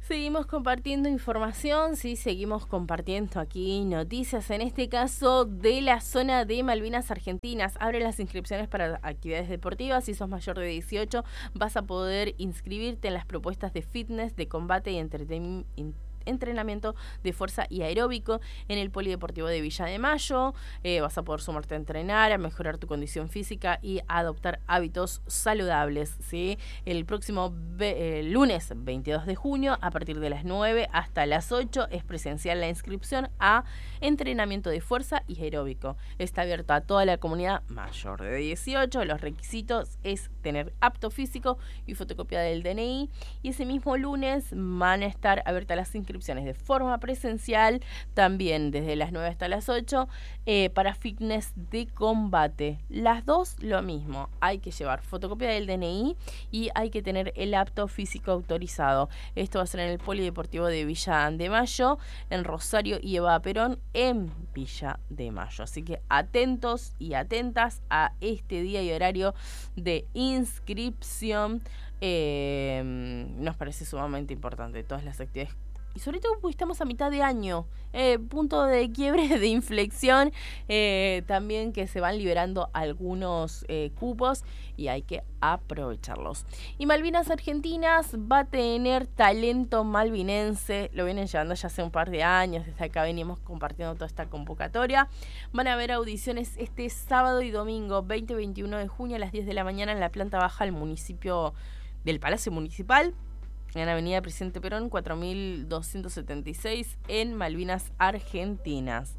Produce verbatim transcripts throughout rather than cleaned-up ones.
Seguimos compartiendo información, sí, seguimos compartiendo aquí noticias, en este caso de la zona de Malvinas Argentinas. Abre las inscripciones para actividades deportivas. Si sos mayor de dieciocho, vas a poder inscribirte en las propuestas de fitness, de combate y entretenimiento. entrenamiento de fuerza y aeróbico en el Polideportivo de Villa de Mayo. Eh, vas a poder sumarte a entrenar, a mejorar tu condición física y a adoptar hábitos saludables, ¿sí? El próximo eh, lunes veintidós de junio, a partir de las nueve hasta las ocho, es presencial la inscripción a entrenamiento de fuerza y aeróbico. Está abierto a toda la comunidad mayor de dieciocho. Los requisitos es tener apto físico y fotocopia del D N I. Y ese mismo lunes van a estar abiertas las inscripciones de forma presencial, también desde las nueve hasta las ocho, eh, para fitness de combate. Las dos lo mismo, hay que llevar fotocopia del D N I y hay que tener el apto físico autorizado. Esto va a ser en el Polideportivo de Villa de Mayo, en Rosario y Eva Perón, en Villa de Mayo. Así que atentos y atentas a este día y horario de inscripción. Eh, nos parece sumamente importante todas las actividades. Y sobre todo porque estamos a mitad de año, eh, punto de quiebre, de inflexión, eh, también que se van liberando algunos eh, cupos y hay que aprovecharlos. Y Malvinas Argentinas va a tener talento malvinense, lo vienen llevando ya hace un par de años, desde acá venimos compartiendo toda esta convocatoria. Van a haber audiciones este sábado y domingo, veinte y veintiuno de junio a las diez de la mañana en la planta baja del municipio del Palacio Municipal, en Avenida Presidente Perón, cuatro mil doscientos setenta y seis, en Malvinas Argentinas.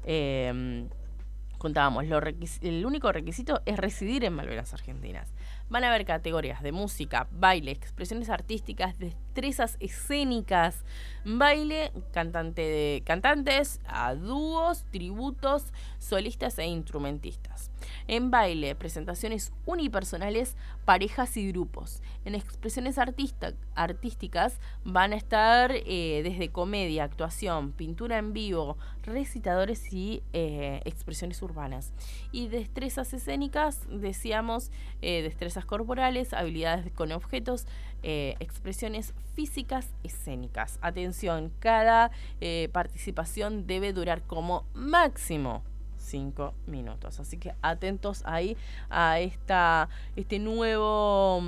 Eh, contábamos, lo requis- el único requisito es residir en Malvinas Argentinas. Van a haber categorías de música, baile, expresiones artísticas, destrezas escénicas, baile, cantante de, cantantes, a dúos, tributos, solistas e instrumentistas. En baile, presentaciones unipersonales, parejas y grupos. En expresiones artista, artísticas van a estar eh, desde comedia, actuación, pintura en vivo, recitadores y eh, expresiones urbanas. Y destrezas escénicas, decíamos, eh, destrezas corporales, habilidades con objetos, eh, expresiones físicas escénicas. Atención, cada eh, participación debe durar como máximo cinco minutos. Así que atentos ahí a esta, este nuevo...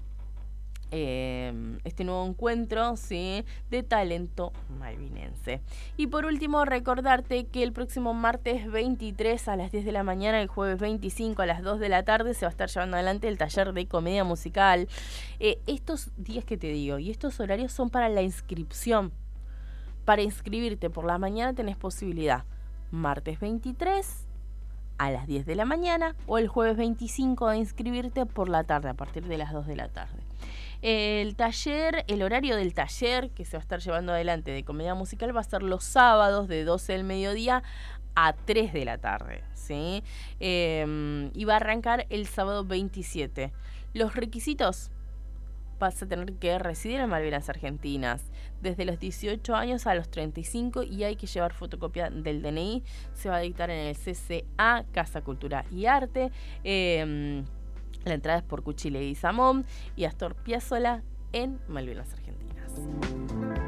Eh, este nuevo encuentro, ¿sí?, de talento malvinense. Y por último, recordarte que el próximo martes veintitrés a las diez de la mañana, el jueves veinticinco a las dos de la tarde, se va a estar llevando adelante el taller de comedia musical. Eh, estos días que te digo y estos horarios son para la inscripción. Para inscribirte por la mañana tenés posibilidad martes veintitrés a las diez de la mañana o el jueves veinticinco de inscribirte por la tarde, a partir de las dos de la tarde. El taller, el horario del taller que se va a estar llevando adelante de comedia musical va a ser los sábados de doce del mediodía a tres de la tarde, ¿sí? Eh, y va a arrancar el sábado veintisiete. Los requisitos: vas a tener que residir en Malvinas Argentinas desde los dieciocho años a los treinta y cinco y hay que llevar fotocopia del D N I. Se va a dictar en el C C A, Casa Cultura y Arte. Eh, la entrada es por Cuchile y Samón y Astor Piazzolla en Malvinas Argentinas.